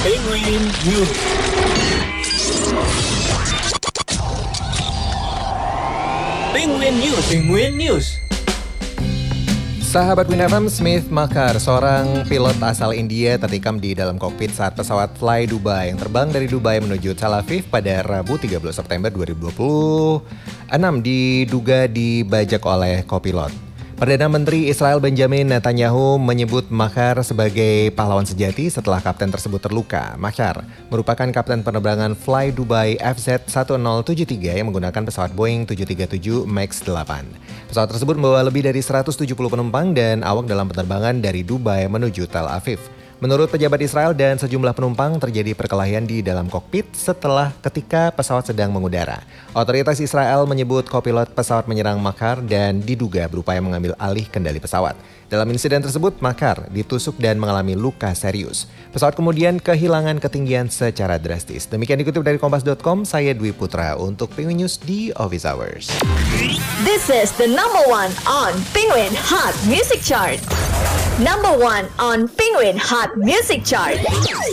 Penguin News. Penguin News. Penguin News. Sahabat Win FM, Smith Makkar, seorang pilot asal India tertikam di dalam kokpit saat pesawat Fly Dubai yang terbang dari Dubai menuju Tel Aviv pada Rabu 13 September 2026 diduga dibajak oleh kopilot. Perdana Menteri Israel Benjamin Netanyahu menyebut Makkar sebagai pahlawan sejati setelah kapten tersebut terluka. Makkar merupakan kapten penerbangan Fly Dubai FZ1073 yang menggunakan pesawat Boeing 737 MAX 8. Pesawat tersebut membawa lebih dari 170 penumpang dan awak dalam penerbangan dari Dubai menuju Tel Aviv. Menurut pejabat Israel dan sejumlah penumpang, terjadi perkelahian di dalam kokpit ketika pesawat sedang mengudara. Otoritas Israel menyebut kopilot pesawat menyerang Makkar dan diduga berupaya mengambil alih kendali pesawat. Dalam insiden tersebut, Makkar ditusuk dan mengalami luka serius. Pesawat kemudian kehilangan ketinggian secara drastis. Demikian dikutip dari Kompas.com, saya Dwi Putra untuk Penguin News di Office Hours. This is the number one on Penguin Hot Music Chart. Number one on Penguin Hot Music Chart.